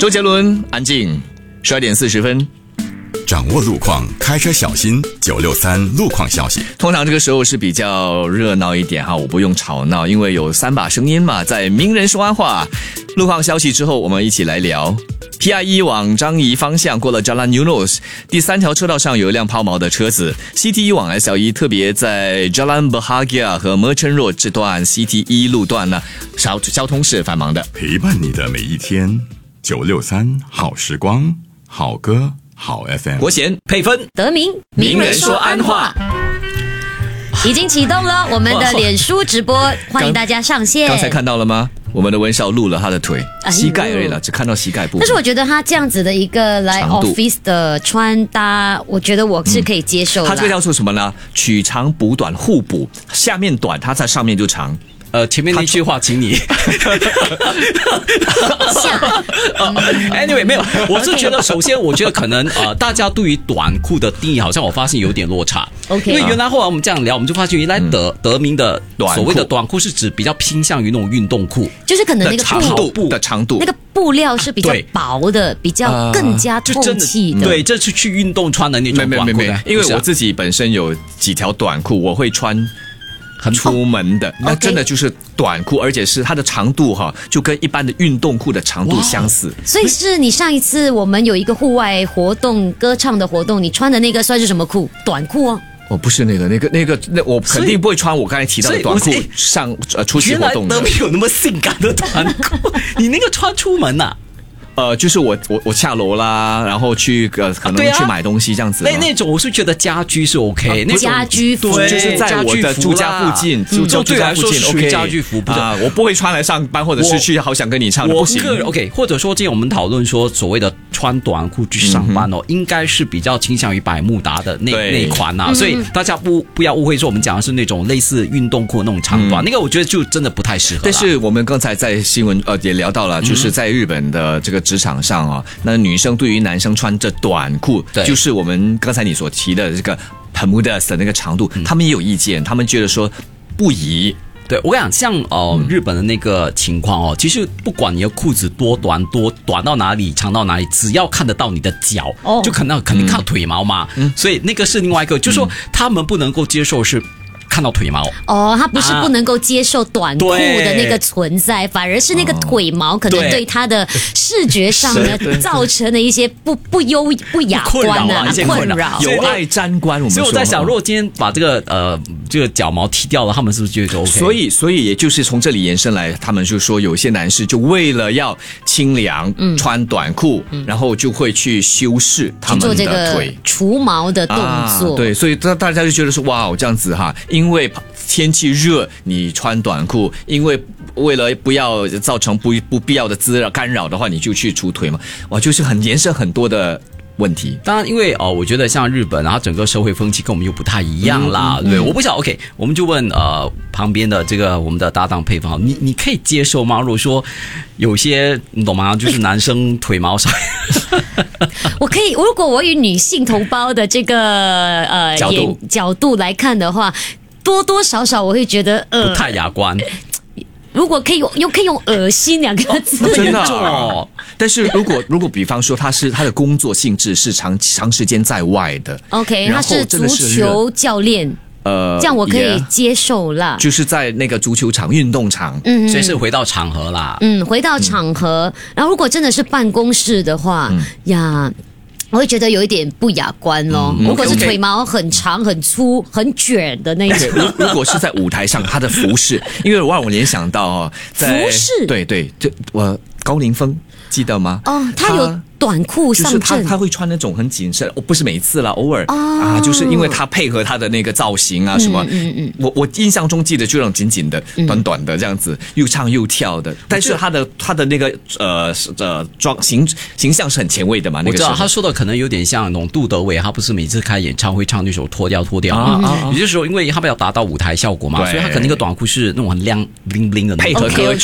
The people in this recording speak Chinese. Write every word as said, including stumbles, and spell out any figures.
周杰伦，安静，十二点四十分。 掌握路况，开车小心。九六三路况消息。 通常这个时候是比较热闹一点哈，我不用吵闹，因为有三把声音嘛。在名人说安话，路况消息之后，我们一起来聊。P I 一 往张沂方向过了 Jalan Eunos， 第三条车道上有一辆抛锚的车子。C T 一 往 S L 一， 特别在 Jalan Bahagia 和 Merchant Road 这段 C T 一 路段呢，交交通是繁忙的。 陪伴你的每一天，九六三好时光，好歌。好 F M， 国贤配分德明名人说安话已经启动了我们的脸书直播，欢迎大家上线。 刚才看到了吗？我们的文少录了他的腿，膝盖而已了，只看到膝盖部分。 但是我觉得他这样子的一个来 office 的穿搭，我觉得我是可以接受的。 他这个叫做什么呢？取长补短互补，下面短，他在上面就长。 呃，前面那句话，请你。anyway， 没有，我是觉得，首先，我觉得可能呃，大家对于短裤的定义，好像我发现有点落差。 OK， 因为原来后来我们这样聊，我们就发现原来德、嗯、德明的所谓的短裤是指比较偏向于那种运动裤， 就是可能那个长度的长度， 那个布料是比较薄的，比较更加透气的。 对，这是去运动穿的那种短裤的。 因为我自己本身有几条短裤，我会穿。很出门的，那真的就是短裤，而且是它的长度哈，就跟一般的运动裤的长度相似。 所以是你上一次我们有一个户外活动歌唱的活动，你穿的那个算是什么裤？短裤哦。 哦，不是那个，那个，那个，那我肯定不会穿我刚才提到的短裤上呃出席活动的。 原来德明有那么性感的短裤，你那个穿出门呐、啊？ 呃，就是我我我下楼啦，然后去呃可能去买东西这样子。 那那种我是觉得家居是 OK，、啊、那家居服对，就是在我的住家附近，住就对来说是属于家居服啊，我不会穿来上班或者是去好想跟你唱的，不行。 OK， 或者说今天我们讨论说所谓的穿短裤去上班哦，嗯、应该是比较倾向于百慕达的那那一款呐、啊，所以大家不不要误会说我们讲的是那种类似运动裤那种长短、嗯，那个我觉得就真的不太适合。 但是我们刚才在新闻呃也聊到了，就是在日本的这个职场上啊。那女生对于男生穿着短裤，就是我们刚才你所提的这个 Bermudas 的那个长度、嗯，他们也有意见，他们觉得说不宜。 对，我想像呃、嗯、日本的那个情况哦，其实不管你的裤子多短多短到哪里，长到哪里，只要看得到你的脚，哦、就可能肯定看到腿毛嘛、嗯。所以那个是另外一个，就是说他们不能够接受是。看到腿毛哦，他不是不能够接受短裤的那个存在，啊、反而是那个腿毛可能对他的视觉上呢造成了一些不不优不雅观啊一些困扰， 有碍沾观。我们所以我在想，如果今天把这个呃这个脚毛剃掉了，他们是不是就 OK？ 所以所以也就是从这里延伸来，他们就说有些男士就为了要清凉，嗯、穿短裤、嗯，然后就会去修饰他们的腿， 做这个除毛的动作。 啊、对，所以大大家就觉得说哇，这样子哈。因为天气热，你穿短裤，因为为了不要造成不不必要的滋扰干扰的话，你就去除腿嘛，哇，就是很延伸很多的问题。 当然，因为哦，我觉得像日本，然后整个社会风气跟我们又不太一样啦。嗯嗯、对，我不晓得 OK， 我们就问呃旁边的这个我们的搭档配方，你你可以接受吗？如果说有些你懂吗？就是男生腿毛少。 我可以，如果我以女性同胞的这个呃角度角度来看的话，多多少少我会觉得呃不太雅观。 如果可以用又可以用恶心两个字， 哦、真的、哦。但是如果如果比方说他是他的工作性质是长长时间在外的 ，OK， 他是足球教练。呃，这样我可以接受啦。 Yeah, 就是在那个足球场、运动场， 嗯，所以是回到场合啦。 嗯，回到场合。嗯、然后如果真的是办公室的话，嗯、呀。我会觉得有一点不雅观咯、嗯、如果是腿毛很长很粗很卷的那种、okay, 如, 如果是在舞台上他的服饰，因为我让我联想到哦，在服饰对对就我高凌风记得吗？ 哦，他有短裤上阵， 就是他他会穿那种很紧身，哦，不是每次啦，偶尔、哦、啊，就是因为他配合他的那个造型啊什么，嗯嗯嗯，我我印象中记得就那种紧紧的、嗯、短短的这样子，又唱又跳的，但是他的他的那个呃呃装形形象是很前卫的嘛，那个时候我知道他说的可能有点像那种杜德伟，他不是每次开演唱会唱那首脱掉脱掉嘛，啊啊、也就是说因为他们要达到舞台效果嘛，所以他可能那个短裤是那种很亮 bling bling 的那种配合歌曲